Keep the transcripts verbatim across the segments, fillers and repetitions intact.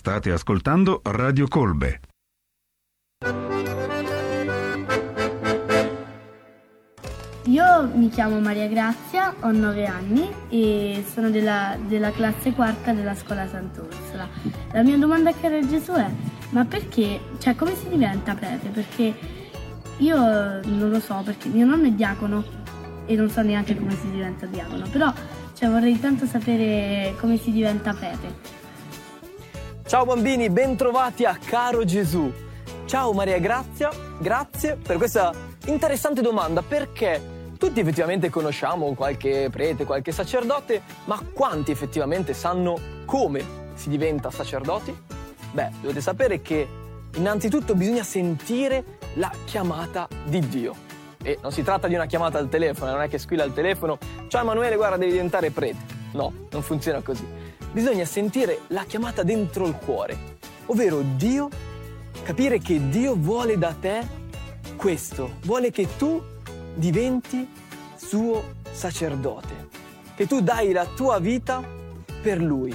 State ascoltando Radio Colbe. Io mi chiamo Maria Grazia, ho nove anni e sono della, della classe quarta della scuola Sant'Orsola. La mia domanda a Caro Gesù è: ma perché, cioè come si diventa prete? Perché io non lo so, perché mio nonno è diacono e non so neanche come si diventa diacono, però cioè, vorrei tanto sapere come si diventa prete. Ciao bambini, bentrovati a Caro Gesù. Ciao Maria Grazia, grazie per questa interessante domanda, perché tutti effettivamente conosciamo qualche prete, qualche sacerdote, ma quanti effettivamente sanno come si diventa sacerdoti? Beh, dovete sapere che innanzitutto bisogna sentire la chiamata di Dio. E non si tratta di una chiamata al telefono, non è che squilla il telefono: ciao Emanuele, guarda, devi diventare prete. No, non funziona così. Bisogna sentire la chiamata dentro il cuore, ovvero Dio, capire che Dio vuole da te questo, vuole che tu diventi suo sacerdote, che tu dai la tua vita per Lui.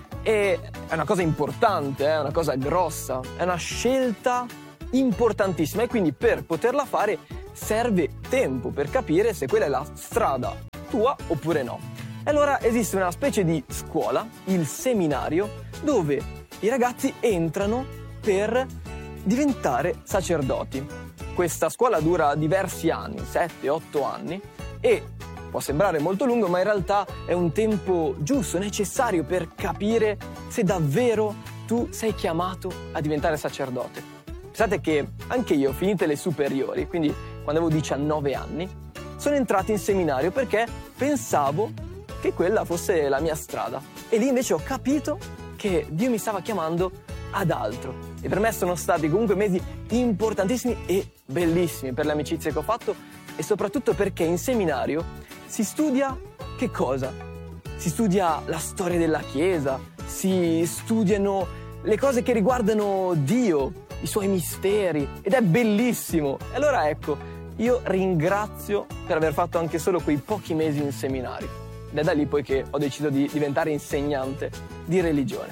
E è una cosa importante, è una cosa grossa, è una scelta importantissima, e quindi per poterla fare serve tempo per capire se quella è la strada tua oppure no. E allora esiste una specie di scuola, il seminario, dove i ragazzi entrano per diventare sacerdoti. Questa scuola dura diversi anni, sette otto anni, e può sembrare molto lungo, ma in realtà è un tempo giusto, necessario per capire se davvero tu sei chiamato a diventare sacerdote. Pensate che anche io, finite le superiori, quindi quando avevo diciannove anni, sono entrato in seminario perché pensavo che quella fosse la mia strada. E lì invece ho capito che Dio mi stava chiamando ad altro. E per me sono stati comunque mesi importantissimi e bellissimi per le amicizie che ho fatto, e soprattutto perché in seminario si studia che cosa? Si studia la storia della Chiesa, si studiano le cose che riguardano Dio, i suoi misteri, ed è bellissimo. E allora ecco, io ringrazio per aver fatto anche solo quei pochi mesi in seminario. Ed è da lì poi che ho deciso di diventare insegnante di religione.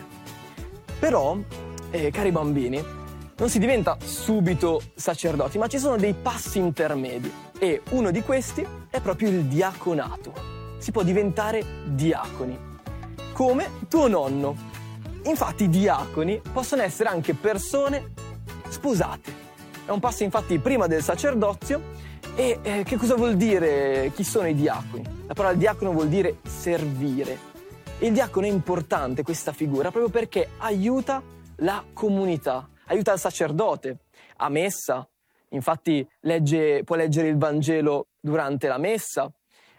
Però, eh, cari bambini, non si diventa subito sacerdoti, ma ci sono dei passi intermedi, e uno di questi è proprio il diaconato. Si può diventare diaconi, come tuo nonno. Infatti i diaconi possono essere anche persone sposate. È un passo infatti prima del sacerdozio. E eh, che cosa vuol dire? Chi sono i diaconi? La parola diacono vuol dire servire. E il diacono è importante, questa figura, proprio perché aiuta la comunità, aiuta il sacerdote a messa. Infatti legge, può leggere il Vangelo durante la messa,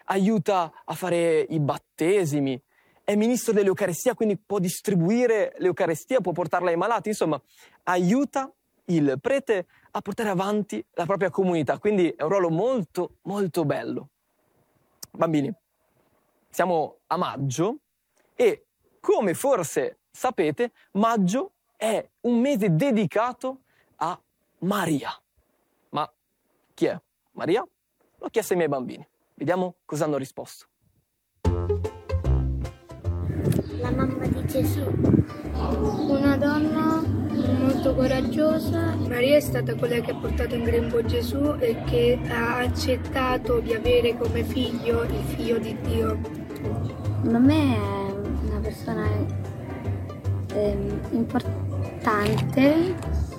aiuta a fare i battesimi, è ministro dell'Eucaristia, quindi può distribuire l'Eucaristia, può portarla ai malati, insomma, aiuta il prete a portare avanti la propria comunità, quindi è un ruolo molto, molto bello. Bambini, siamo a maggio e, come forse sapete, maggio è un mese dedicato a Maria. Ma chi è Maria? L'ho chiesto ai miei bambini. Vediamo cosa hanno risposto. La mamma di Gesù. Una donna molto coraggiosa. Maria è stata quella che ha portato in grembo Gesù e che ha accettato di avere come figlio il figlio di Dio. Per me è una persona eh, importante,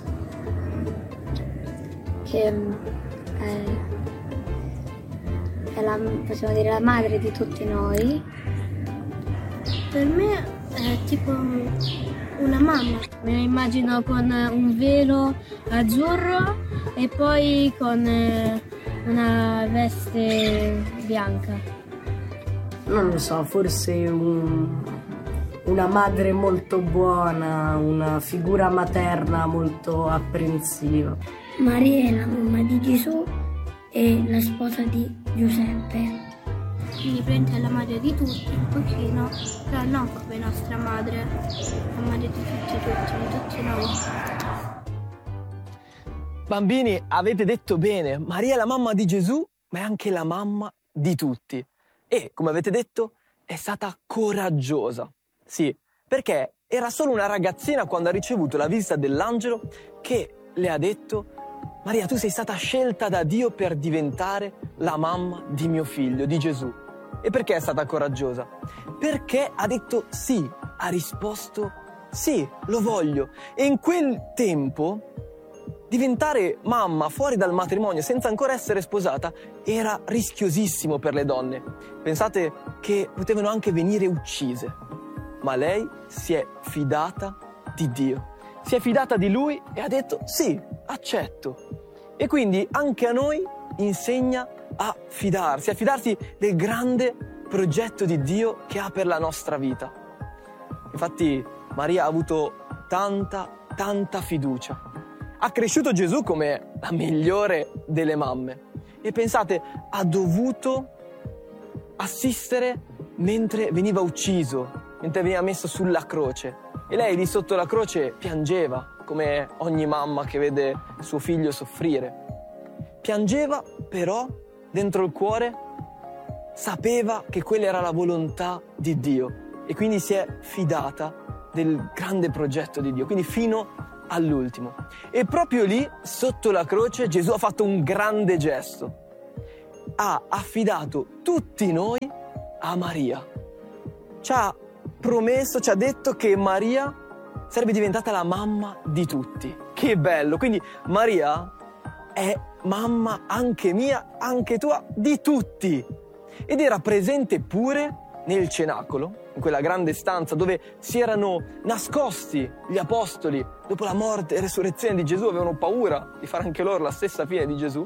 che è, è la, possiamo dire, la madre di tutti noi. Per me è tipo una mamma. Me la immagino con un velo azzurro e poi con una veste bianca. Non lo so, forse un, una madre molto buona, una figura materna molto apprensiva. Maria è la mamma di Gesù e la sposa di Giuseppe. Quindi prende la madre di tutti un pochino, però non come nostra madre, la madre di tutti, tutti, di tutti noi. Bambini, avete detto bene, Maria è la mamma di Gesù, ma è anche la mamma di tutti. E, come avete detto, è stata coraggiosa. Sì, perché era solo una ragazzina quando ha ricevuto la visita dell'angelo che le ha detto: Maria, tu sei stata scelta da Dio per diventare la mamma di mio figlio, di Gesù. E perché è stata coraggiosa? Perché ha detto sì, ha risposto sì, lo voglio. E in quel tempo diventare mamma fuori dal matrimonio senza ancora essere sposata era rischiosissimo per le donne. Pensate che potevano anche venire uccise. Ma lei si è fidata di Dio. Si è fidata di Lui e ha detto sì, accetto. E quindi anche a noi insegna a fidarsi, a fidarsi del grande progetto di Dio che ha per la nostra vita. Infatti Maria ha avuto tanta, tanta fiducia. Ha cresciuto Gesù come la migliore delle mamme. E pensate, ha dovuto assistere mentre veniva ucciso, mentre veniva messo sulla croce. E lei lì sotto la croce piangeva, come ogni mamma che vede suo figlio soffrire. Piangeva, però dentro il cuore sapeva che quella era la volontà di Dio e quindi si è fidata del grande progetto di Dio, quindi fino all'ultimo. E proprio lì, sotto la croce, Gesù ha fatto un grande gesto. Ha affidato tutti noi a Maria. Ci ha promesso, ci ha detto che Maria sarebbe diventata la mamma di tutti. Che bello! Quindi Maria è mamma anche mia, anche tua, di tutti. Ed era presente pure nel cenacolo, in quella grande stanza dove si erano nascosti gli apostoli dopo la morte e resurrezione di Gesù, avevano paura di fare anche loro la stessa fine di Gesù.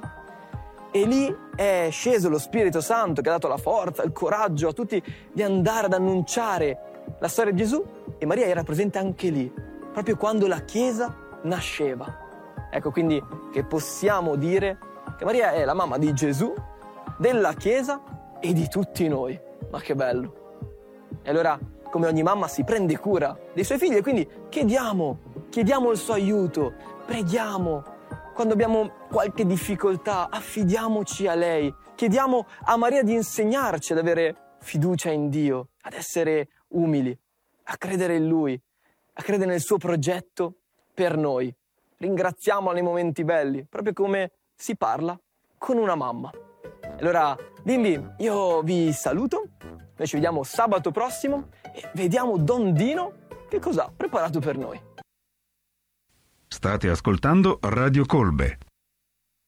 E lì è sceso lo Spirito Santo che ha dato la forza, il coraggio a tutti di andare ad annunciare la storia di Gesù, e Maria era presente anche lì, proprio quando la Chiesa nasceva. Ecco quindi che possiamo dire che Maria è la mamma di Gesù, della Chiesa e di tutti noi. Ma che bello! E allora, come ogni mamma, si prende cura dei suoi figli e quindi chiediamo, chiediamo il suo aiuto, preghiamo. Quando abbiamo qualche difficoltà, affidiamoci a lei. Chiediamo a Maria di insegnarci ad avere fiducia in Dio, ad essere umili, a credere in Lui, a credere nel suo progetto per noi. Ringraziamola nei momenti belli, proprio come si parla con una mamma. Allora, bimbi, io vi saluto. Noi ci vediamo sabato prossimo e vediamo Don Dino che cosa ha preparato per noi. State ascoltando Radio Colbe.